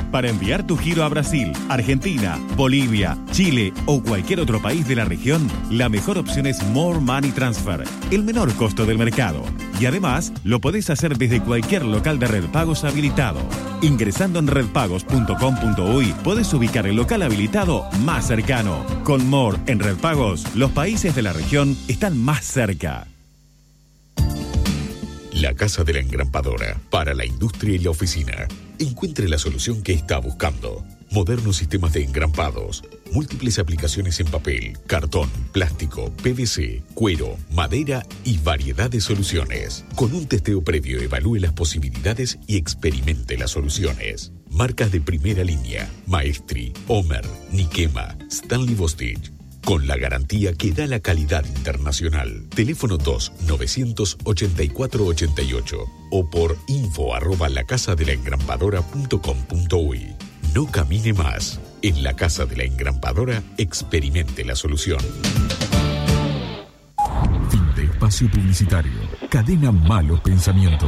Para enviar tu giro a Brasil, Argentina, Bolivia, Chile o cualquier otro país de la región, la mejor opción es More Money Transfer, el menor costo del mercado. Y además, lo podés hacer desde cualquier local de Red Pagos habilitado. Ingresando en redpagos.com.uy, podés ubicar el local habilitado más cercano. Con More en Red Pagos, los países de la región están más cerca. La Casa de la Engrampadora, para la industria y la oficina. Encuentre la solución que está buscando. Modernos sistemas de engrampados, múltiples aplicaciones en papel, cartón, plástico, PVC, cuero, madera y variedad de soluciones. Con un testeo previo evalúe las posibilidades y experimente las soluciones. Marcas de primera línea: Maestri, Homer, Nikema, Stanley Bostitch. Con la garantía que da la calidad internacional. Teléfono 2-984-88 o por info@lacasadelaengrampadora.com.uy. No camine más. En la Casa de la Engrampadora, experimente la solución. Fin de espacio publicitario. Cadena Malos Pensamientos.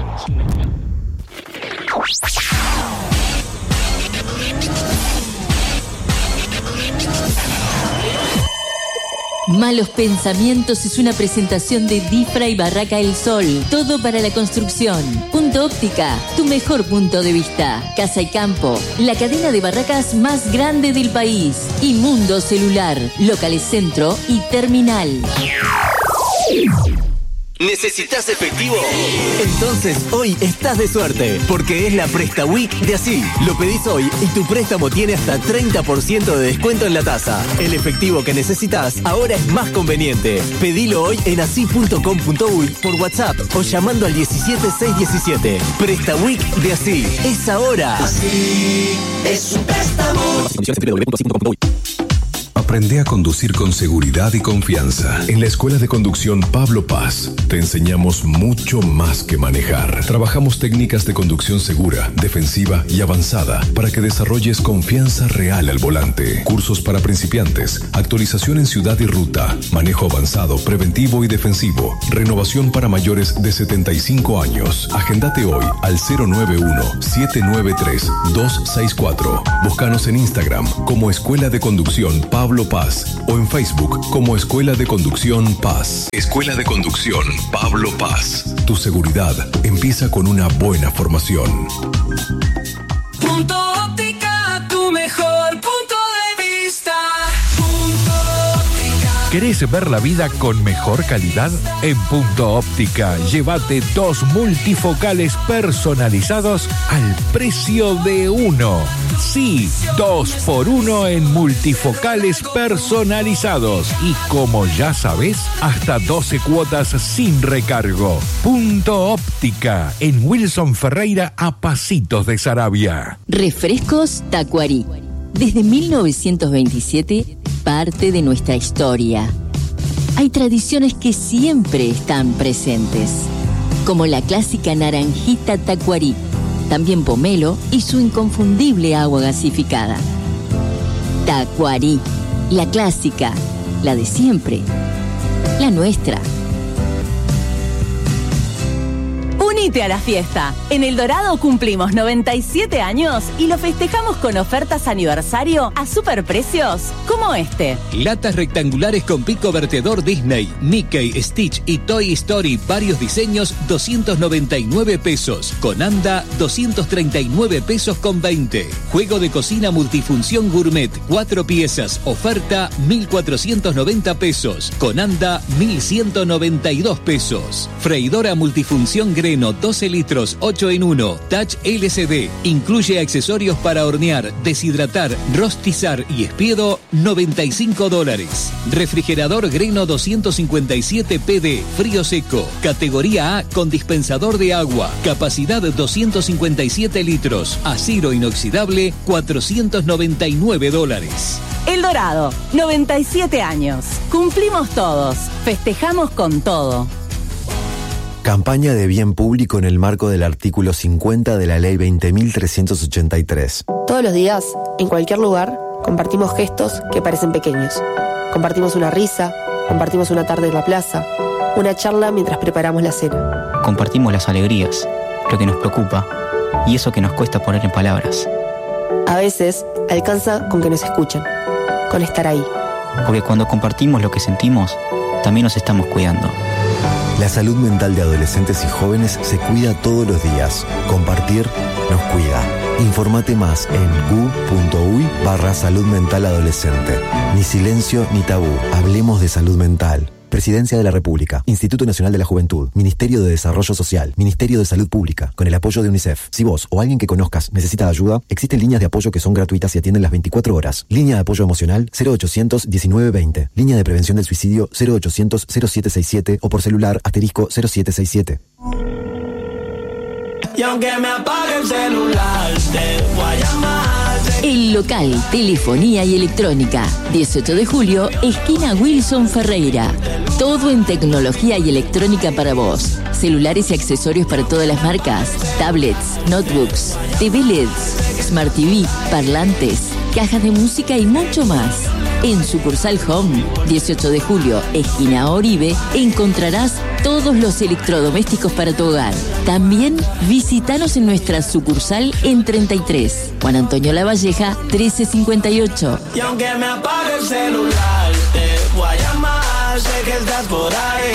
Malos Pensamientos es una presentación de Difra y Barraca El Sol. Todo para la construcción. Punto Óptica, tu mejor punto de vista. Casa y Campo, la cadena de barracas más grande del país. Y Mundo Celular, locales Centro y Terminal. ¿Necesitas efectivo? Entonces hoy estás de suerte, porque es la Presta Week de Así. Lo pedís hoy y tu préstamo tiene hasta 30% de descuento en la tasa. El efectivo que necesitas ahora es más conveniente. Pedilo hoy en así.com.uy por WhatsApp o llamando al 17617. Presta Week de Así. Es ahora. Así es un préstamo. Aprende a conducir con seguridad y confianza. En la Escuela de Conducción Pablo Paz te enseñamos mucho más que manejar. Trabajamos técnicas de conducción segura, defensiva y avanzada para que desarrolles confianza real al volante. Cursos para principiantes, actualización en ciudad y ruta, manejo avanzado, preventivo y defensivo, renovación para mayores de 75 años. Agéndate hoy al 091-793-264. Búscanos en Instagram como Escuela de Conducción Pablo Paz o en Facebook como Escuela de Conducción Paz. Escuela de Conducción Pablo Paz. Tu seguridad empieza con una buena formación. Punto Óptica, tu mejor punto de vista. Punto Óptica. ¿Querés ver la vida con mejor calidad? En Punto Óptica, llévate 2 multifocales personalizados al precio de uno. Sí, 2x1 en multifocales personalizados. Y como ya sabés, hasta 12 cuotas sin recargo. Punto Óptica, en Wilson Ferreira, a pasitos de Saravia. Refrescos Tacuarí. Desde 1927, parte de nuestra historia. Hay tradiciones que siempre están presentes, como la clásica naranjita Tacuarí, también pomelo y su inconfundible agua gasificada. Tacuarí, la clásica, la de siempre, la nuestra. Unite a la fiesta. En El Dorado cumplimos 97 años y lo festejamos con ofertas aniversario a superprecios como este. Latas rectangulares con pico vertedor Disney, Mickey, Stitch y Toy Story, varios diseños, 299 pesos. Con anda, 239 pesos con 20. Juego de cocina multifunción gourmet, 4 piezas, oferta 1.490 pesos. Con anda, 1.192 pesos. Freidora multifunción Greno, 12 litros, 8 en 1, Touch LCD. Incluye accesorios para hornear, deshidratar, rostizar y espiedo, $95. Refrigerador Greno 257 PD, frío seco, categoría A con dispensador de agua, capacidad 257 litros, acero inoxidable, $499. El Dorado, 97 años. Cumplimos todos. Festejamos con todo. Campaña de bien público en el marco del artículo 50 de la Ley 20.383. Todos los días, en cualquier lugar, compartimos gestos que parecen pequeños. Compartimos una risa, compartimos una tarde en la plaza, una charla mientras preparamos la cena. Compartimos las alegrías, lo que nos preocupa y eso que nos cuesta poner en palabras. A veces alcanza con que nos escuchen, con estar ahí. Porque cuando compartimos lo que sentimos, también nos estamos cuidando. La salud mental de adolescentes y jóvenes se cuida todos los días. Compartir nos cuida. Informate más en gu.uy/salud mental adolescente. Ni silencio ni tabú. Hablemos de salud mental. Presidencia de la República, Instituto Nacional de la Juventud, Ministerio de Desarrollo Social, Ministerio de Salud Pública, con el apoyo de UNICEF. Si vos o alguien que conozcas necesita ayuda, existen líneas de apoyo que son gratuitas y atienden las 24 horas. Línea de apoyo emocional 0800 1920. Línea de prevención del suicidio 0800 0767 o por celular *0767. Y aunque me apague el celular, te voy a llamar. El Local, telefonía y electrónica. 18 de julio, esquina Wilson Ferreira. Todo en tecnología y electrónica para vos. Celulares y accesorios para todas las marcas. Tablets, notebooks, TV LEDs, Smart TV, parlantes, cajas de música y mucho más. En sucursal Home, 18 de julio, esquina Oribe, encontrarás todos los electrodomésticos para tu hogar. También visítanos en nuestra sucursal en 33, Juan Antonio Lavalleja, 1358. Y aunque me apague el celular, te voy a llamar, sé que estás por ahí.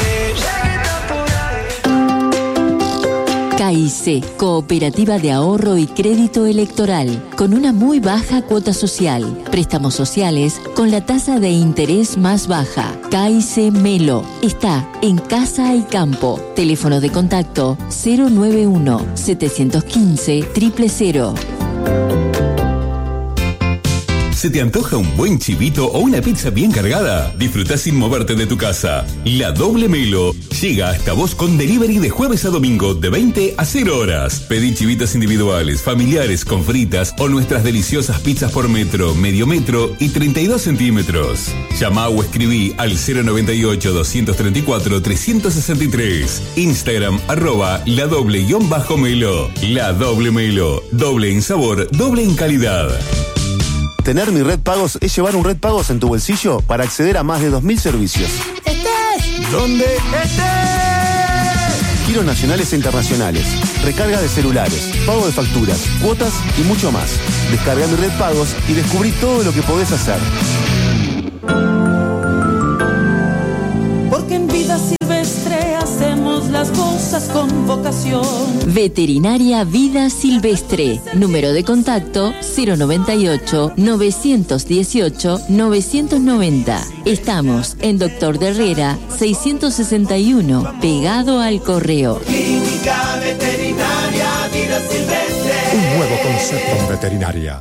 KIC, Cooperativa de Ahorro y Crédito Electoral, con una muy baja cuota social. Préstamos sociales con la tasa de interés más baja. KIC Melo está en Casa y Campo. Teléfono de contacto 091 715 000. ¿Se te antoja un buen chivito o una pizza bien cargada? Disfruta sin moverte de tu casa. La Doble Melo llega hasta vos con delivery de jueves a domingo de 20 a 0 horas. Pedí chivitas individuales, familiares, con fritas o nuestras deliciosas pizzas por metro, medio metro y 32 centímetros. Llama o escribí al 098-234-363. Instagram @ladoble_melo. La Doble Melo. Doble en sabor, doble en calidad. Tener Mi Red Pagos es llevar un Red Pagos en tu bolsillo para acceder a más de 2.000 servicios. ¡Estés! ¿Dónde estés? Giros nacionales e internacionales, recarga de celulares, pago de facturas, cuotas y mucho más. Descarga Mi Red Pagos y descubrí todo lo que podés hacer. Porque en Vida Silvestre hacemos las cosas con vocación. Veterinaria Vida Silvestre. Número de contacto 098 918 990. Estamos en Doctor de Herrera 661, pegado al correo. Clínica Veterinaria Vida Silvestre. Un nuevo concepto en veterinaria.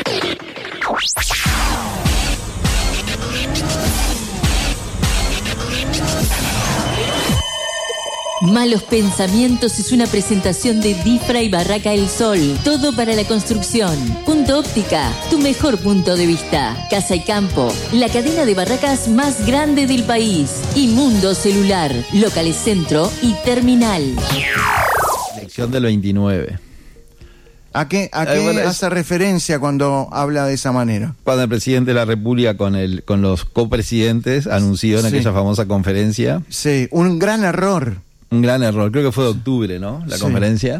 Malos Pensamientos es una presentación de Difra y Barraca El Sol. Todo para la construcción. Punto Óptica, tu mejor punto de vista. Casa y Campo, la cadena de barracas más grande del país. Y Mundo Celular, locales centro y terminal. Elección del 29. ¿A qué hace referencia cuando habla de esa manera? Cuando el presidente de la República con los copresidentes anunció en aquella famosa conferencia. Sí, un gran error. Un gran error, creo que fue de octubre, ¿no? La conferencia.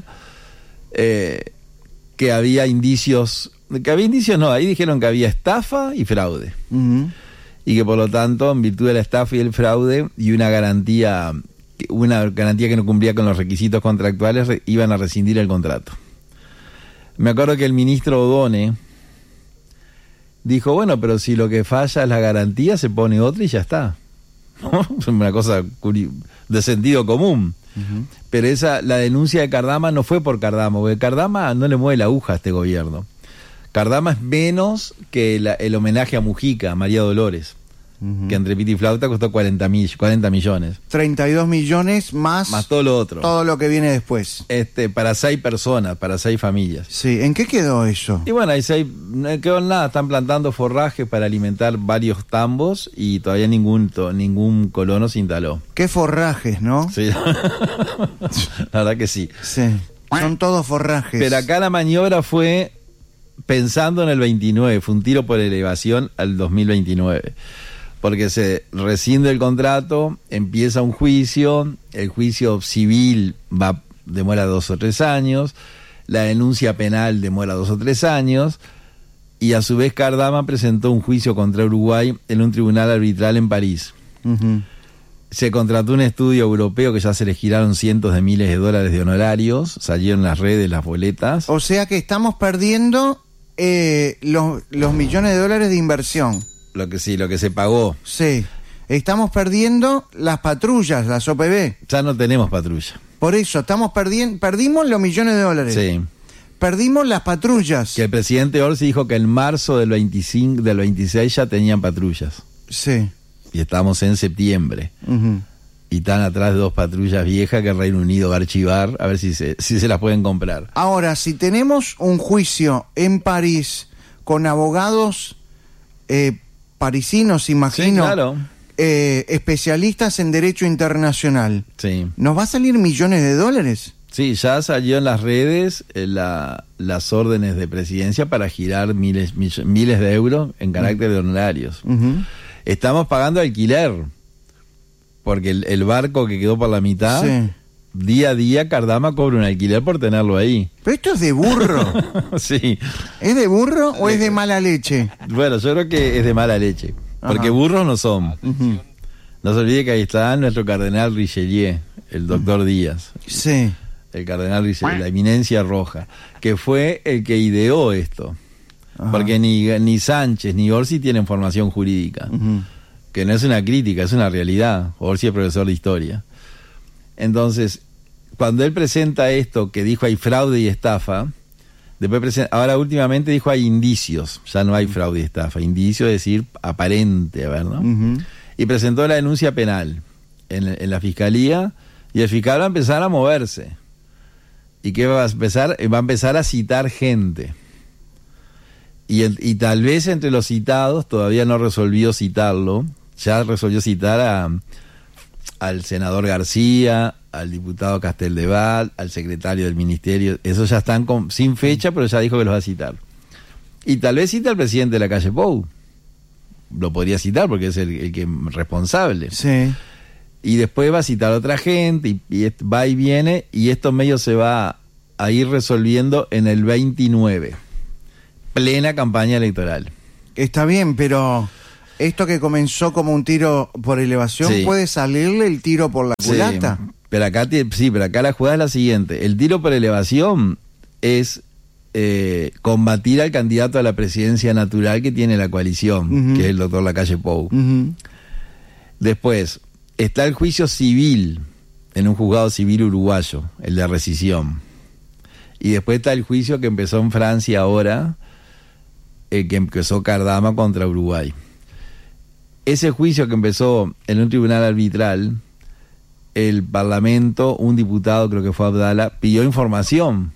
Que había indicios. Ahí dijeron que había estafa y fraude. Y que por lo tanto, en virtud de la estafa y el fraude y una garantía que no cumplía con los requisitos contractuales, iban a rescindir el contrato. Me acuerdo que el ministro Odone dijo, bueno, pero si lo que falla es la garantía, se pone otra y ya está. ¿No? Es una cosa de sentido común. Pero la denuncia de Cardama no fue por Cardama, porque Cardama no le mueve la aguja a este gobierno. Cardama es menos que el homenaje a Mujica, a María Dolores, que entre pito y flauta costó 40 millones. 32 millones más todo lo otro. Todo lo que viene después. Para 6 personas, para 6 familias. Sí, ¿en qué quedó eso? Y bueno, no quedó nada, están plantando forrajes para alimentar varios tambos y todavía ningún colono se instaló. ¿Qué forrajes, no? Sí. La verdad que sí. Sí. Son todos forrajes. Pero acá la maniobra fue pensando en el 29, fue un tiro por elevación al 2029. Porque se rescinde el contrato, empieza un juicio, el juicio civil demora 2 o 3 años, la denuncia penal demora 2 o 3 años, Y a su vez Cardama presentó un juicio contra Uruguay en un tribunal arbitral en París. Se contrató un estudio europeo que ya se le giraron cientos de miles de dólares de honorarios, salieron en las redes las boletas. O sea que estamos perdiendo los millones de dólares de inversión. Lo que se pagó. Sí. Estamos perdiendo las patrullas, las OPB. Ya no tenemos patrulla. Por eso, perdimos los millones de dólares. Sí. Perdimos las patrullas. Que el presidente Orsi dijo que en marzo del 26 ya tenían patrullas. Sí. Y estamos en septiembre. Y están atrás de 2 patrullas viejas que el Reino Unido va a archivar, a ver si se las pueden comprar. Ahora, si tenemos un juicio en París con abogados parisinos, imagino, sí, claro, especialistas en derecho internacional, sí, ¿nos va a salir millones de dólares? Sí, ya salió en las redes las órdenes de presidencia para girar miles de euros en carácter de honorarios. Estamos pagando alquiler, porque el barco que quedó por la mitad, sí, día a día Cardama cobra un alquiler por tenerlo ahí. Pero esto es de burro. Sí. ¿Es de burro o es de mala leche? Bueno, yo creo que es de mala leche, porque burros no son. No se olvide que ahí está nuestro cardenal Richelieu, el doctor Díaz. Sí. El cardenal Richelieu, la eminencia roja, que fue el que ideó esto. Porque ni Sánchez ni Orsi tienen formación jurídica, que no es una crítica, es una realidad. Orsi es profesor de historia. Entonces, cuando él presenta esto, que dijo hay fraude y estafa, después ahora últimamente dijo hay indicios, ya no hay fraude y estafa, indicio es decir, aparente, a ver, ¿no? Y presentó la denuncia penal en la fiscalía, y el fiscal va a empezar a moverse. ¿Y qué va a empezar? Va a empezar a citar gente. Y tal vez entre los citados, todavía no resolvió citarlo, ya resolvió citar al senador García, al diputado Casteldeval, al secretario del ministerio. Esos ya están sin fecha, pero ya dijo que los va a citar. Y tal vez cita al presidente de la calle Pou. Lo podría citar porque es el que responsable. Sí. Y después va a citar a otra gente, y va y viene, y esto medio se va a ir resolviendo en el 29. Plena campaña electoral. Está bien, pero esto que comenzó como un tiro por elevación, sí, puede salirle el tiro por la culata. Pero acá la jugada es la siguiente. El tiro por elevación es combatir al candidato a la presidencia natural que tiene la coalición, que es el doctor Lacalle Pou. Después está el juicio civil en un juzgado civil uruguayo, el de rescisión. Y después está el juicio que empezó en Francia ahora, que empezó Cardama contra Uruguay. Ese juicio que empezó en un tribunal arbitral, el Parlamento, un diputado, creo que fue Abdala, pidió información.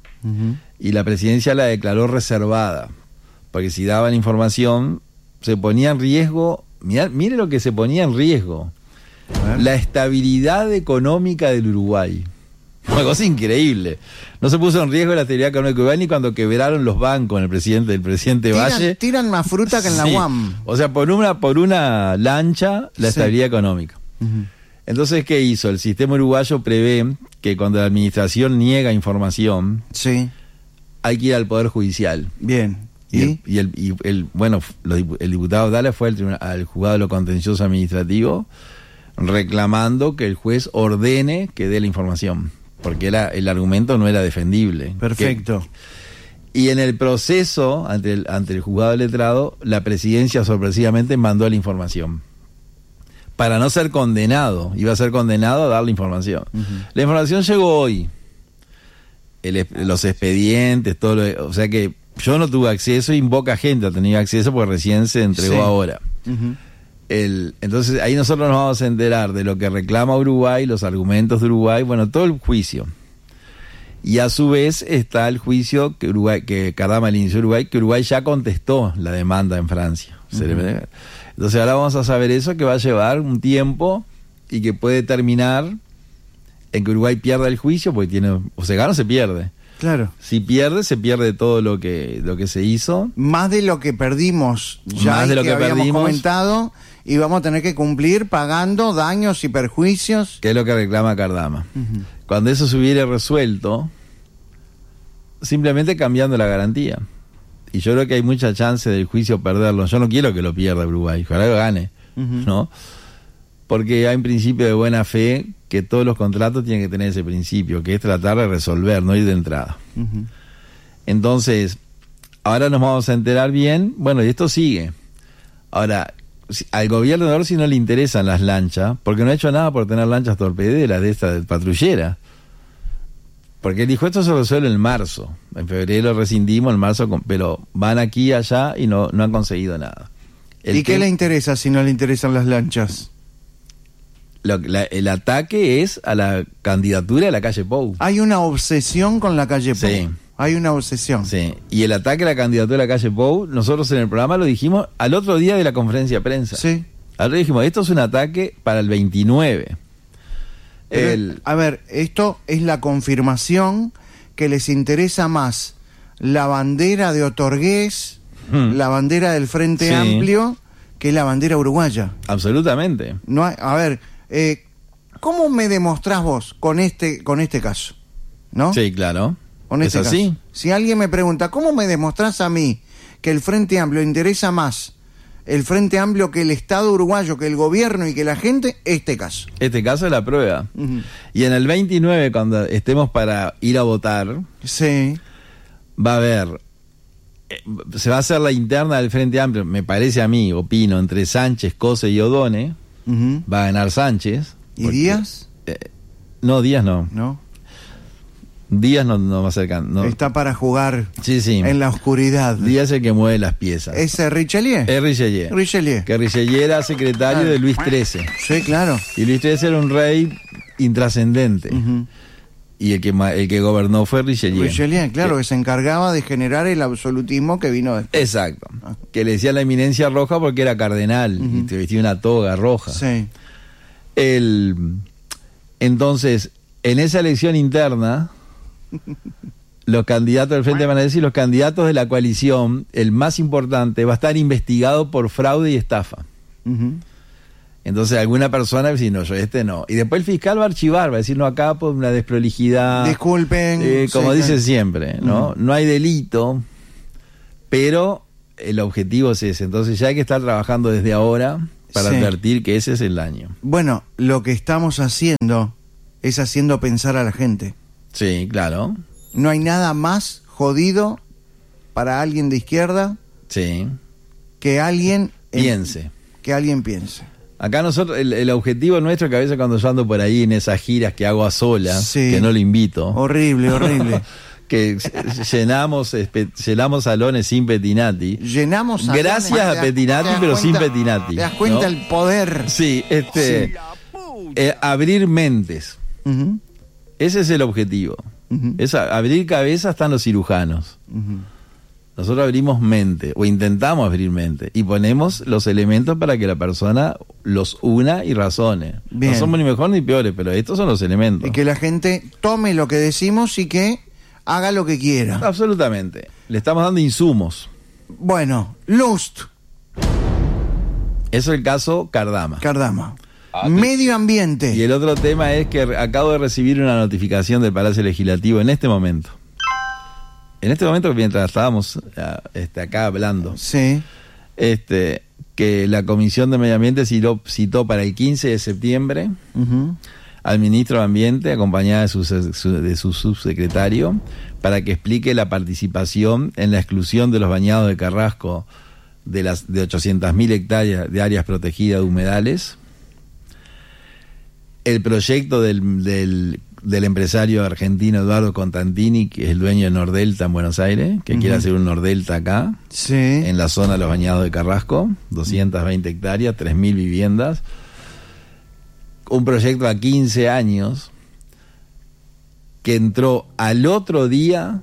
Y la presidencia la declaró reservada, porque si daban información se ponía en riesgo, mire lo que se ponía en riesgo, la estabilidad económica del Uruguay. Una cosa increíble. No se puso en riesgo la estabilidad económica de Uruguay ni cuando quebraron los bancos el presidente Valle. Tiran más fruta que en la UAM. O sea, por una lancha la estabilidad económica. Entonces, ¿qué hizo? El sistema uruguayo prevé que cuando la administración niega información, sí, hay que ir al Poder Judicial. Bien. El diputado Dala fue al juzgado de lo contencioso administrativo reclamando que el juez ordene que dé la información, porque el argumento no era defendible. Perfecto. Y en el proceso, ante el juzgado letrado, la presidencia sorpresivamente mandó la información. Para no ser condenado, iba a ser condenado a dar la información. La información llegó hoy. Los expedientes, o sea que yo no tuve acceso y poca gente ha tenido acceso porque recién se entregó ahora. Entonces ahí nosotros nos vamos a enterar de lo que reclama Uruguay, los argumentos de Uruguay, bueno, todo el juicio. Y a su vez está el juicio que Cardama le inició a Uruguay, que Uruguay ya contestó la demanda en Francia. Entonces ahora vamos a saber eso, que va a llevar un tiempo y que puede terminar en que Uruguay pierda el juicio, porque o se gana o se pierde. Claro. Si pierde, se pierde todo lo que se hizo. Más de lo que perdimos, ya más de lo que habíamos comentado, y vamos a tener que cumplir pagando daños y perjuicios. Que es lo que reclama Cardama. Cuando eso se hubiera resuelto, simplemente cambiando la garantía. y yo creo que hay mucha chance del juicio perderlo. Yo no quiero que lo pierda Uruguay, ojalá lo gane, ¿no? Porque hay un principio de buena fe que todos los contratos tienen que tener ese principio, que es tratar de resolver, no ir de entrada. Entonces, ahora nos vamos a enterar bien, bueno, y esto sigue. Ahora, al gobierno de Orsi no le interesan las lanchas, porque no ha hecho nada por tener lanchas torpederas de esta patrullera. Porque él dijo, esto se resuelve en marzo. En febrero rescindimos, en marzo, pero van aquí y allá y no han conseguido nada. ¿Y qué le interesa si no le interesan las lanchas? El ataque es a la candidatura de la calle Pou. Hay una obsesión con la calle Pou. Sí. Hay una obsesión. Sí. Y el ataque a la candidatura de la calle Pou, nosotros en el programa lo dijimos al otro día de la conferencia de prensa. Sí. Ahora dijimos, esto es un ataque para el 29. A ver, esto es la confirmación que les interesa más la bandera de Otorgués, la bandera del Frente Amplio, que la bandera uruguaya. Absolutamente. No hay, a ver, ¿cómo me demostrás vos con este caso? ¿No? Sí, claro. Con este caso. Así. Si alguien me pregunta, ¿cómo me demostrás a mí que el Frente Amplio interesa más el Frente Amplio que el Estado uruguayo, que el gobierno y que la gente? Este caso. Este caso es la prueba. Y en el 29, cuando estemos para ir a votar, va a haber, se va a hacer la interna del Frente Amplio, me parece a mí, opino, entre Sánchez, Cose y Odone. Va a ganar Sánchez. ¿Y Díaz? No, Díaz no. ¿No? Díaz no va a ser no. Está para jugar sí. en la oscuridad. Díaz es el que mueve las piezas. ¿Es Richelieu? Es Richelieu. Que Richelieu era secretario de Luis XIII. Sí, claro. Y Luis XIII era un rey intrascendente. Y el que gobernó fue Richelieu. Richelieu, claro, que se encargaba de generar el absolutismo que vino después. Exacto. Que le decía la eminencia roja porque era cardenal y te vestía una toga roja. Sí. Entonces, en esa elección interna, los candidatos del Frente Amplio y los candidatos de la coalición, el más importante, va a estar investigado por fraude y estafa. Entonces alguna persona va a decir, no, yo no. Y después el fiscal va a archivar, va a decir, no, acá por una desprolijidad. Disculpen. Como dice siempre, ¿no? No hay delito, pero el objetivo es ese. Entonces ya hay que estar trabajando desde ahora para advertir que ese es el daño. Bueno, lo que estamos haciendo es haciendo pensar a la gente. Sí, claro. No hay nada más jodido para alguien de izquierda que alguien piense. Que alguien piense. Acá nosotros, el objetivo nuestro, que a veces cuando yo ando por ahí en esas giras que hago a solas, que no lo invito. Horrible. Que llenamos salones sin Pettinati. Llenamos salones. Gracias a Pettinati, pero sin Pettinati. ¿Te das cuenta el poder? Sí, abrir mentes. Ese es el objetivo. Es abrir cabeza están los cirujanos. Nosotros abrimos mente, o intentamos abrir mente, y ponemos los elementos para que la persona los una y razone. Bien. No somos ni mejor ni peores, pero estos son los elementos. Y que la gente tome lo que decimos y que haga lo que quiera. Absolutamente. Le estamos dando insumos. Bueno, Lust. Eso es el caso Cardama. Medio ambiente. Y el otro tema es que acabo de recibir una notificación del Palacio Legislativo en este momento. Mientras estábamos acá hablando, que la Comisión de Medio Ambiente citó para el 15 de septiembre al ministro de Ambiente, acompañada de su subsecretario, para que explique la participación en la exclusión de los bañados de Carrasco de 800.000 hectáreas de áreas protegidas de humedales. El proyecto del empresario argentino Eduardo Contantini, que es el dueño de Nordelta en Buenos Aires, que quiere hacer un Nordelta acá, en la zona de los bañados de Carrasco, 220 hectáreas, 3.000 viviendas. Un proyecto a 15 años que entró al otro día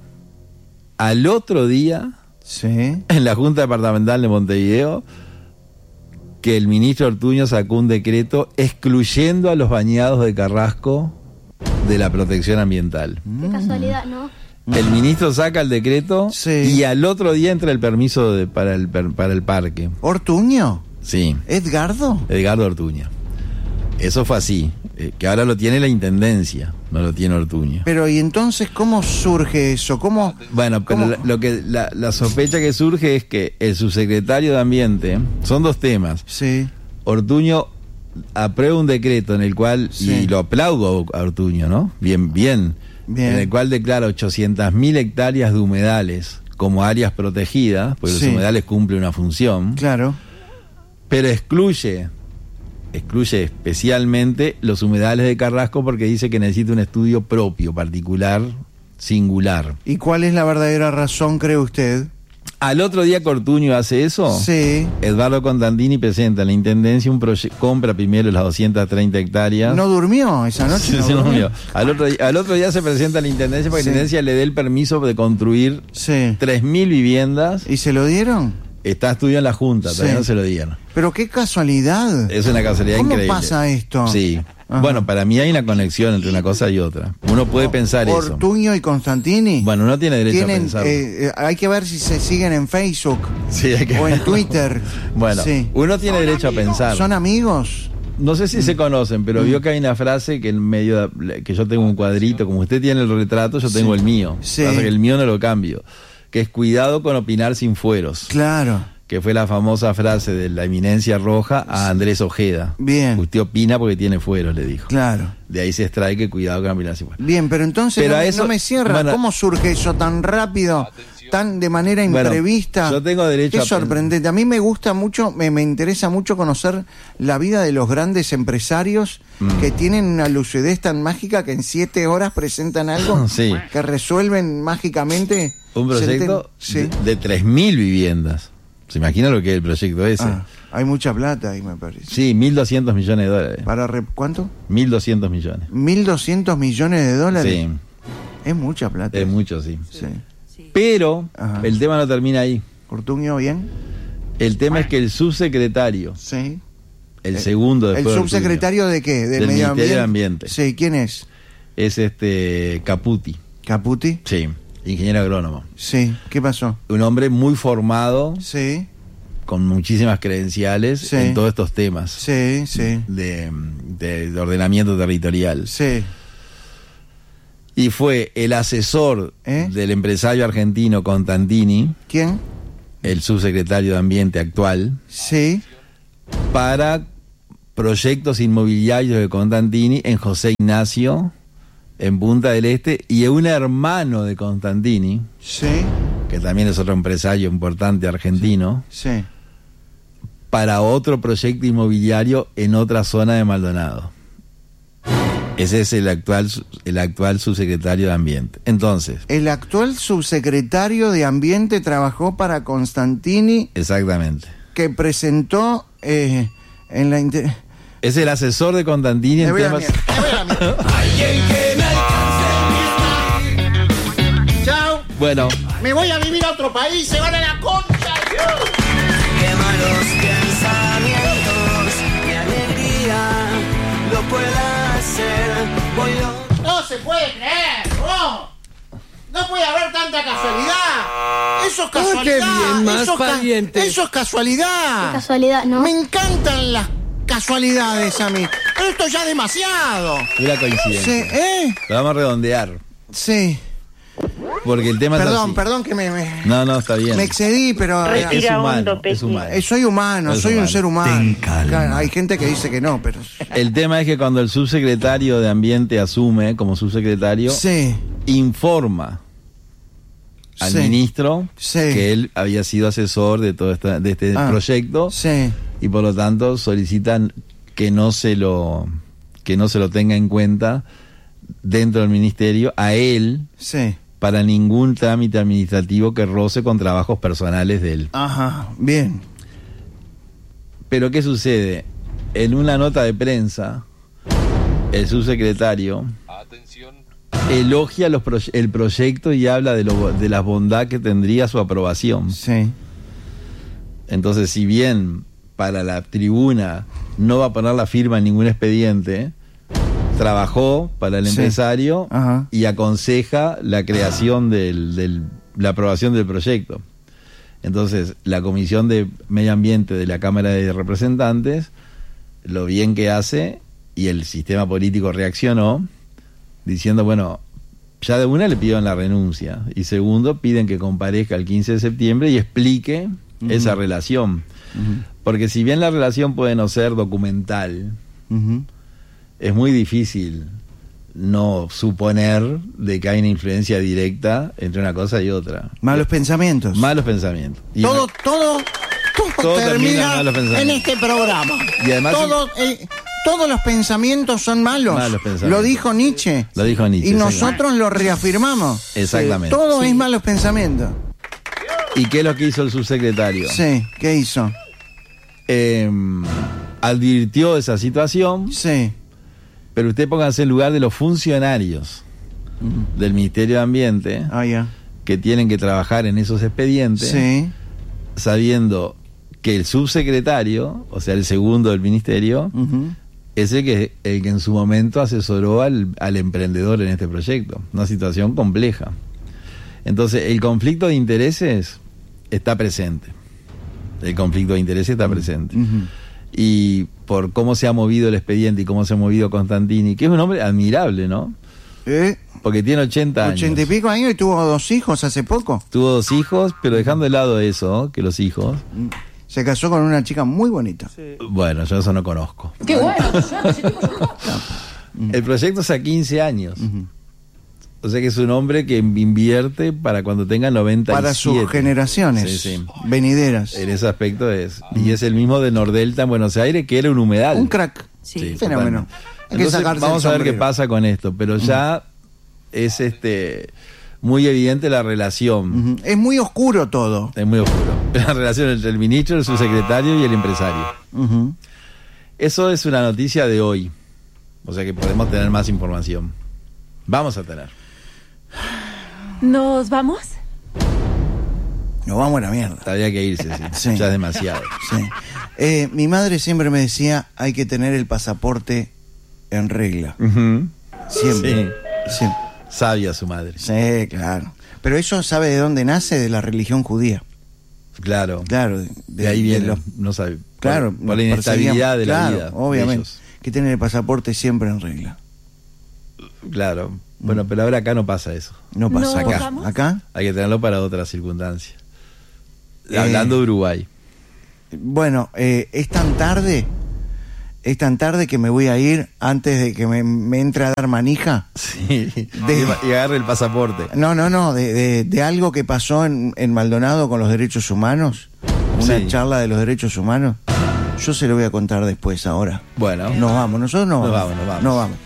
en la Junta Departamental de Montevideo, que el ministro Ortuño sacó un decreto excluyendo a los bañados de Carrasco de la protección ambiental. Qué casualidad, ¿no? El ministro saca el decreto y al otro día entra el permiso para el parque. ¿Ortuño? Sí. ¿Edgardo? Edgardo Ortuño. Eso fue así, que ahora lo tiene la Intendencia. no lo tiene Ortuño. Pero ¿y entonces cómo surge eso? Bueno, pero la sospecha que surge es que el subsecretario de Ambiente, son dos temas. Sí. Ortuño aprueba un decreto en el cual, y lo aplaudo a Ortuño, ¿no? Bien. En el cual declara 800.000 hectáreas de humedales como áreas protegidas, porque los humedales cumplen una función. Claro. Pero excluye especialmente los humedales de Carrasco porque dice que necesita un estudio propio, particular, singular. ¿Y cuál es la verdadera razón, cree usted? Al otro día que Ortuño hace eso, Eduardo Contantini presenta en la Intendencia un proyecto, compra primero las 230 hectáreas. ¿No durmió esa noche? No durmió. Al otro día se presenta a la Intendencia para que la Intendencia le dé el permiso de construir 3.000 viviendas. ¿Y se lo dieron? Está estudiado en la Junta, todavía no se lo dieron. Pero qué casualidad. Es una casualidad increíble. ¿Cómo pasa esto? Sí. Ajá. Bueno, para mí hay una conexión entre una cosa y otra. Uno puede pensar eso. ¿Ortuño y Constantini? Bueno, uno tiene derecho a pensarlo. Hay que ver si se siguen en Facebook o en Twitter. Bueno, uno tiene derecho a pensar. ¿Son amigos? No sé si se conocen, pero vio que hay una frase que en medio que yo tengo un cuadrito, como usted tiene el retrato, yo tengo el mío. Pasa que el mío no lo cambio. Que es cuidado con opinar sin fueros. Claro. Que fue la famosa frase de la eminencia roja a Andrés Ojeda. Bien. Usted opina porque tiene fueros, le dijo. Claro. De ahí se extrae que cuidado con opinar sin fueros. Bien, pero entonces no me cierra. Bueno, ¿cómo surge eso tan rápido, tan de manera imprevista? Yo tengo derecho Qué sorprendente. A mí me gusta mucho, me interesa mucho conocer la vida de los grandes empresarios que tienen una lucidez tan mágica que en 7 horas presentan algo que resuelven mágicamente. Un proyecto de 3.000 viviendas. ¿Se imagina lo que es el proyecto ese? Hay mucha plata ahí, me parece. Sí, $1.200 millones. ¿Cuánto? 1.200 millones. ¿1.200 millones de dólares? Sí. Es mucha plata. Es mucho, sí. Pero el tema no termina ahí. ¿Ortuño bien? El tema es que el subsecretario, el segundo después ¿el subsecretario de qué? Del Ministerio de Ambiente. Sí, ¿quién es? Es Caputi. ¿Caputi? Sí. Ingeniero agrónomo. Sí, ¿qué pasó? Un hombre muy formado, con muchísimas credenciales en todos estos temas de ordenamiento territorial. Y fue el asesor del empresario argentino Constantini. ¿Quién? El subsecretario de Ambiente actual. Para proyectos inmobiliarios de Constantini en José Ignacio, en Punta del Este, y un hermano de Constantini, que también es otro empresario importante argentino, para otro proyecto inmobiliario en otra zona de Maldonado. Ese es el actual subsecretario de Ambiente. Entonces, el actual subsecretario de Ambiente trabajó para Constantini. Exactamente. Que presentó en la es el asesor de Constantini en temas. Chao. Bueno. Me voy a vivir a otro país, se van a la concha. Qué malos pensamientos, mi alegría lo pueda hacer. No se puede creer, no puede haber tanta casualidad. Eso es casualidad. Qué bien, más parientes. Eso es casualidad. Qué casualidad, ¿no? Me encantan las casualidades a mí. Pero esto ya es demasiado. Una coincidencia. Lo vamos a redondear. Sí. Porque el tema Perdón que me... No, está bien. Me excedí, pero... Es humano. Soy humano, soy un ser humano. Hay gente que dice que no, pero... El tema es que cuando el subsecretario de Ambiente asume como subsecretario, informa al ministro que él había sido asesor de todo este proyecto y por lo tanto solicitan que no se lo tenga en cuenta dentro del ministerio a él para ningún trámite administrativo que roce con trabajos personales de él. Ajá, bien. Pero ¿qué sucede? En una nota de prensa, el subsecretario elogia el proyecto y habla de la bondad que tendría su aprobación. Entonces, si bien para la tribuna no va a poner la firma en ningún expediente, trabajó para el empresario y aconseja la creación la aprobación del proyecto. Entonces, la Comisión de Medio Ambiente de la Cámara de Representantes, lo bien que hace, y el sistema político reaccionó, diciendo, bueno, ya de una le pidieron la renuncia, y segundo, piden que comparezca el 15 de septiembre y explique esa relación. Porque si bien la relación puede no ser documental, es muy difícil no suponer de que hay una influencia directa entre una cosa y otra. Malos pensamientos. Malos pensamientos. Y todo termina en este programa. Y además todos los pensamientos son malos. Lo dijo Nietzsche. Y nosotros lo reafirmamos. Exactamente. Todo es malos pensamientos. ¿Y qué es lo que hizo el subsecretario? Sí, ¿qué hizo? Advirtió esa situación. Sí. Pero usted póngase en lugar de los funcionarios del Ministerio de Ambiente que tienen que trabajar en esos expedientes, sabiendo que el subsecretario, o sea, el segundo del ministerio, es el que en su momento asesoró al emprendedor en este proyecto. Una situación compleja. Entonces, el conflicto de intereses está presente. Y por cómo se ha movido el expediente y cómo se ha movido Constantini, que es un hombre admirable, ¿no? Porque tiene 80 años. 80 y pico años y tuvo 2 hijos hace poco. Tuvo 2 hijos, pero dejando de lado eso, que los hijos... Se casó con una chica muy bonita. Bueno, yo eso no conozco. ¡Qué bueno! El proyecto es a 15 años. O sea que es un hombre que invierte para cuando tenga 97. Para sus generaciones venideras. En ese aspecto es. Y es el mismo de Nordelta en Buenos Aires, que era un humedal. Un crack. Fenómeno. Entonces, vamos a ver qué pasa con esto. Pero ya es muy evidente la relación. Es muy oscuro todo. Es muy oscuro. La relación entre el ministro, el subsecretario y el empresario. Eso es una noticia de hoy. O sea que podemos tener más información. Vamos a tener. ¿Nos vamos? Nos vamos a la mierda. Había que irse, sí. Ya es demasiado. Sí. Mi madre siempre me decía, hay que tener el pasaporte en regla. Siempre. Sí. Sabia su madre. Sí, claro. Pero eso, ¿sabe de dónde nace? De la religión judía. Claro. De ahí viene, no sabe. Claro. Por la inestabilidad de la vida. Obviamente. Que tener el pasaporte siempre en regla. Claro. Bueno, pero ahora acá no pasa eso. No pasa acá. ¿Acá? Hay que tenerlo para otras circunstancias. Hablando de Uruguay. Bueno, es tan tarde que me voy a ir antes de que me entre a dar manija. Sí. Y agarre el pasaporte. No, de algo que pasó en Maldonado con los derechos humanos. Una charla de los derechos humanos. Yo se lo voy a contar después ahora. Bueno. Nos vamos, nosotros nos vamos.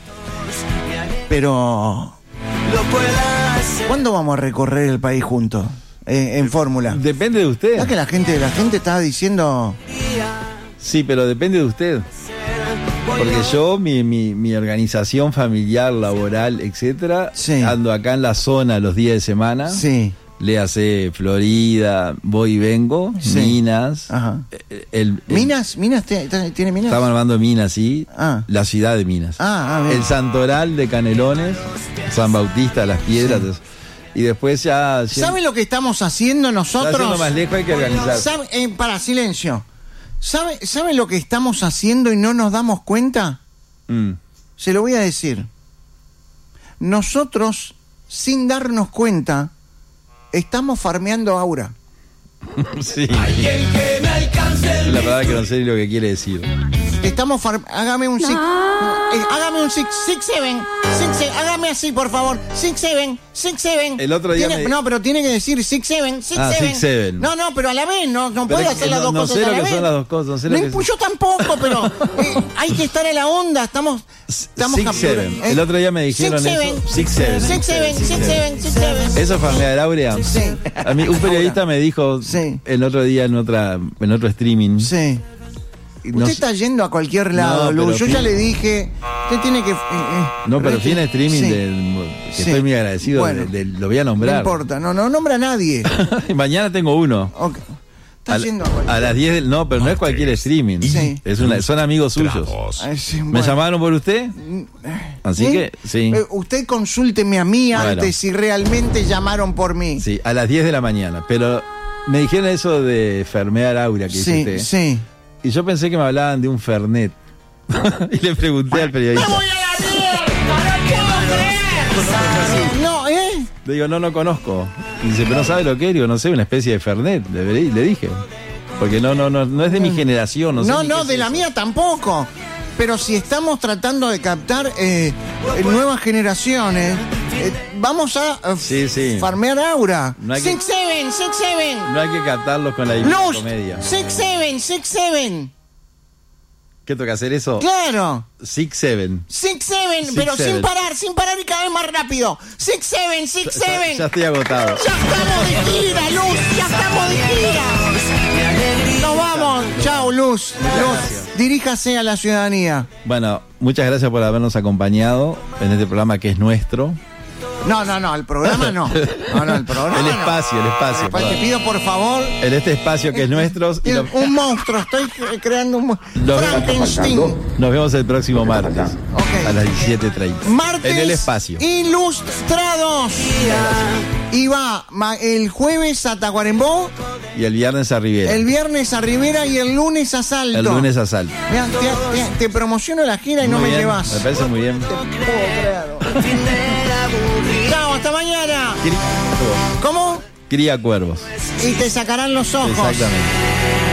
Pero ¿cuándo vamos a recorrer el país juntos? En fórmula. Depende de usted. ¿Sabes que la gente está diciendo? Sí, pero depende de usted. Porque yo, mi organización familiar, laboral, etcétera, ando acá en la zona los días de semana. Sí. Le hace Florida, voy y vengo, Minas. Ajá. ¿Minas? ¿Tiene Minas? Estamos armando Minas, sí. La ciudad de Minas. El Santoral de Canelones, San Bautista, Las Piedras. Y después ya... ¿Sabe lo que estamos haciendo nosotros? Haciendo más lejos hay que organizar. Para, silencio. ¿Sabe lo que estamos haciendo y no nos damos cuenta? Se lo voy a decir. Nosotros, sin darnos cuenta, estamos farmeando aura. Sí. La verdad que no sé lo que quiere decir. Estamos hágame un 6. Hágame un 6, 7. Hágame así, por favor. 6, 7. El otro día No, pero tiene que decir 6, 7. 6. No, pero a la vez no puede hacer las dos cosas a la vez. No sé lo que son las dos cosas. Yo tampoco, pero hay que estar en la onda. Estamos 6, 7. El otro día me dijeron 6, 7. ¿Eso es farmear áurea? Sí. A mí un periodista me dijo el otro día en otro streaming. Sí. Usted está yendo a cualquier lado, Lu. Yo ya le dije, usted tiene que... no, pero tiene streaming que estoy muy agradecido. Bueno, lo voy a nombrar. No importa, no nombra a nadie. Mañana tengo uno. Okay. Está yendo a las 10 no, pero no es cualquier streaming. Sí. Son amigos suyos. ¿Me llamaron por usted? Así que, sí. Usted consúlteme a mí antes si realmente llamaron por mí. Sí, a las 10 de la mañana. Pero me dijeron eso de farmear aura que dice usted. Sí. Y yo pensé que me hablaban de un Fernet. Y le pregunté al periodista. ¡Me voy a la mierda! ¡No puedo creer! Le digo, no conozco. Y dice, pero no sabe lo que es. Digo, no sé, una especie de Fernet, le dije. Porque no es de mi generación. No, de la mía tampoco. Pero si estamos tratando de captar nuevas generaciones, vamos a farmear aura. No hay 6-7. No hay que captarlos con la comedia. 6-7. ¿Qué toca hacer eso? Claro. 6-7, pero sin parar y cada vez más rápido. 6-7. Ya estoy agotado. Ya estamos de gira, Luz. Ya estamos de gira. Nos vamos. Chao, Luz. Diríjase a la ciudadanía. Bueno, muchas gracias por habernos acompañado en este programa que es nuestro. No, el programa no. El programa el espacio. Te pido por favor. En este espacio que es nuestro. Un monstruo, estoy creando un Frankenstein. Nos vemos el próximo martes. A las 17:30. Martes. En el espacio. Ilustrados. Y va el jueves a Tacuarembó. Y el viernes a Rivera. El viernes a Rivera y el lunes a Salto. El lunes a Salto. Mirá, te promociono la gira y muy no bien, me llevas. Me parece muy bien. Te puedo creer. Chao, hasta mañana. ¿Cómo? Cría cuervos. Y te sacarán los ojos. Exactamente.